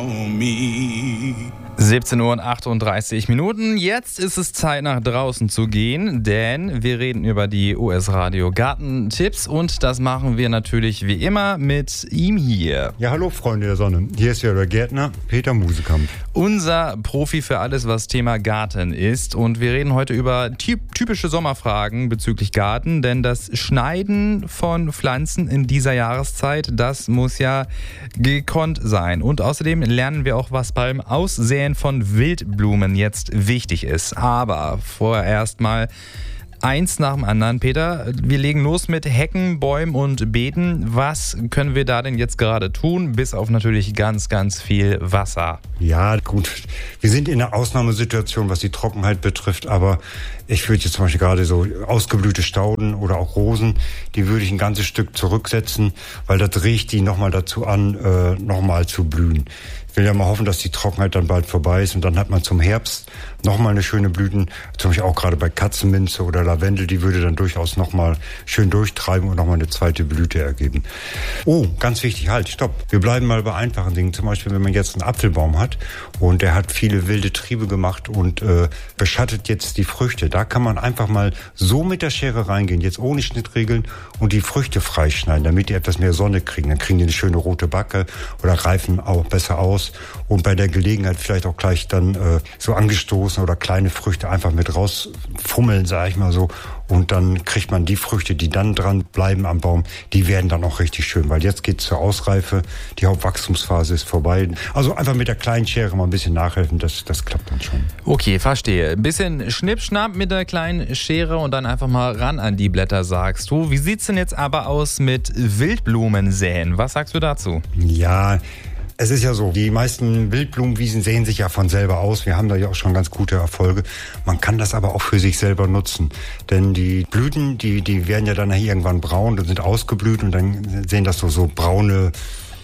17:38 Uhr. Jetzt ist es Zeit, nach draußen zu gehen, denn wir reden über die US Radio Gartentipps und das machen wir natürlich wie immer mit ihm hier. Ja, hallo Freunde der Sonne. Hier ist ja der Gärtner Peter Musekamp. Unser Profi für alles, was Thema Garten ist. Und wir reden heute über typische Sommerfragen bezüglich Garten, denn das Schneiden von Pflanzen in dieser Jahreszeit, das muss ja gekonnt sein. Und außerdem lernen wir auch, was beim Aussäen von Wildblumen jetzt wichtig ist. Aber vorerst mal eins nach dem anderen. Peter, wir legen los mit Hecken, Bäumen und Beeten. Was können wir da denn jetzt gerade tun, bis auf natürlich ganz, ganz viel Wasser? Ja, gut. Wir sind in einer Ausnahmesituation, was die Trockenheit betrifft, aber ich würde jetzt zum Beispiel gerade so ausgeblühte Stauden oder auch Rosen, die würde ich ein ganzes Stück zurücksetzen, weil das regt die nochmal dazu an, nochmal zu blühen. Ich will ja mal hoffen, dass die Trockenheit dann bald vorbei ist und dann hat man zum Herbst nochmal eine schöne Blüten, zum Beispiel auch gerade bei Katzenminze oder Lavendel, die würde dann durchaus nochmal schön durchtreiben und nochmal eine zweite Blüte ergeben. Oh, ganz wichtig, halt, stopp. Wir bleiben mal bei einfachen Dingen. Zum Beispiel, wenn man jetzt einen Apfelbaum hat und der hat viele wilde Triebe gemacht und beschattet jetzt die Früchte. Da kann man einfach mal so mit der Schere reingehen, jetzt ohne Schnittregeln und die Früchte freischneiden, damit die etwas mehr Sonne kriegen. Dann kriegen die eine schöne rote Backe oder reifen auch besser aus. Und bei der Gelegenheit vielleicht auch gleich dann so angestoßen oder kleine Früchte einfach mit rausfummeln, sage ich mal so. Und dann kriegt man die Früchte, die dann dran bleiben am Baum, die werden dann auch richtig schön. Weil jetzt geht's zur Ausreife, die Hauptwachstumsphase ist vorbei. Also einfach mit der kleinen Schere mal ein bisschen nachhelfen, das klappt dann schon. Okay, verstehe. Ein bisschen Schnippschnapp mit der kleinen Schere und dann einfach mal ran an die Blätter, sagst du. Wie sieht's denn jetzt aber aus mit Wildblumen säen? Was sagst du dazu? Ja, es ist ja so, die meisten Wildblumenwiesen sehen sich ja von selber aus. Wir haben da ja auch schon ganz gute Erfolge. Man kann das aber auch für sich selber nutzen. Denn die Blüten, die werden ja dann irgendwann braun und sind ausgeblüht und dann sehen das so braune,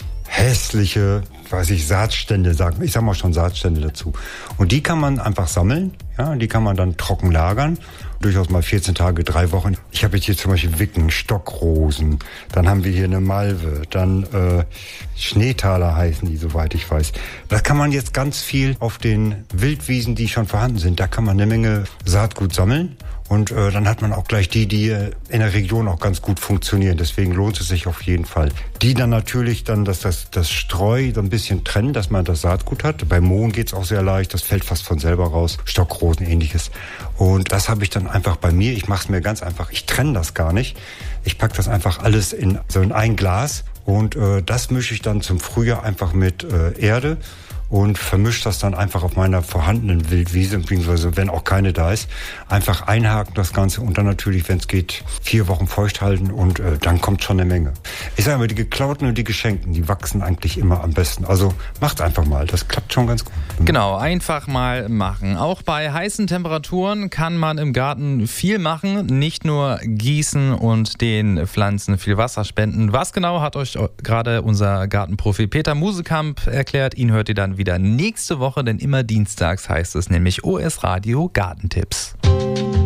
hässliche, Saatstände sagen. Ich sag mal schon Saatstände dazu. Und die kann man einfach sammeln. Ja, die kann man dann trocken lagern. Durchaus mal 14 Tage, 3 Wochen. Ich habe jetzt hier zum Beispiel Wicken, Stockrosen. Dann haben wir hier eine Malve. Dann Schneetaler heißen die, soweit ich weiß. Da kann man jetzt ganz viel auf den Wildwiesen, die schon vorhanden sind. Da kann man eine Menge Saatgut sammeln. Und dann hat man auch gleich die in der Region auch ganz gut funktionieren. Deswegen lohnt es sich auf jeden Fall. Die dann natürlich das Streu so ein bisschen trennen, dass man das Saatgut hat. Bei Mohn geht's auch sehr leicht. Das fällt fast von selber raus. Stockrosen, ähnliches. Und das habe ich dann einfach bei mir. Ich mache es mir ganz einfach. Ich trenne das gar nicht. Ich packe das einfach alles in ein Glas. Und das mische ich dann zum Frühjahr einfach mit Erde. Und vermischt das dann einfach auf meiner vorhandenen Wildwiese, beziehungsweise wenn auch keine da ist, einfach einhaken das Ganze und dann natürlich, wenn es geht, 4 Wochen feucht halten und dann kommt schon eine Menge. Ich sage mal, die geklauten und die geschenkten, die wachsen eigentlich immer am besten. Also macht einfach mal, das klappt schon ganz gut. Genau, einfach mal machen. Auch bei heißen Temperaturen kann man im Garten viel machen, nicht nur gießen und den Pflanzen viel Wasser spenden. Was genau hat euch gerade unser Gartenprofi Peter Musekamp erklärt? Ihn hört ihr dann wieder nächste Woche, denn immer dienstags heißt es nämlich US Radio Gartentipps.